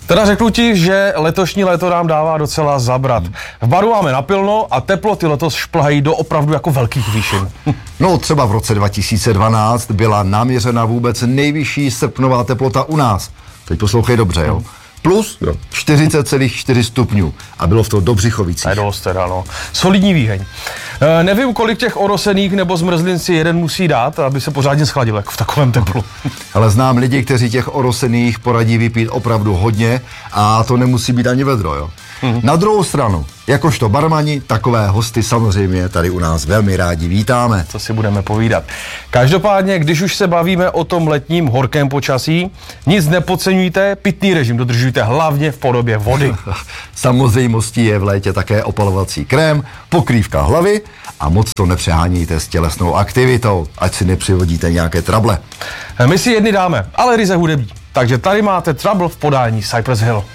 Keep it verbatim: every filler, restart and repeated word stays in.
Teda řeknu ti, že letošní léto nám dává docela zabrat. V baru máme napilno a teploty letos šplhají do opravdu jako velkých výšin. No třeba v roce dva tisíce dvanáct byla naměřena vůbec nejvyšší srpnová teplota u nás. Teď poslouchej dobře, jo. Plus čtyřicet celá čtyři stupňů. A bylo v toho do Břichovicích. Je dost teda, no. Solidní výheň. E, nevím, kolik těch orosených nebo zmrzlin si jeden musí dát, aby se pořádně schladil, jako v takovém teplu. Ale znám lidi, kteří těch orosených poradí vypít opravdu hodně a to nemusí být ani vedro, jo. Mm-hmm. Na druhou stranu, jakožto barmani, takové hosty samozřejmě tady u nás velmi rádi vítáme. Co si budeme povídat. Každopádně, když už se bavíme o tom letním horkém počasí, nic nepodceňujte, pitný režim dodržujte hlavně v podobě vody. Samozřejmostí je v létě také opalovací krém, pokrývka hlavy a moc to nepřeháníte s tělesnou aktivitou, ať si nepřivodíte nějaké trable. My si jedny dáme, ale ryze hudební. Takže tady máte Trouble v podání Cypress Hill.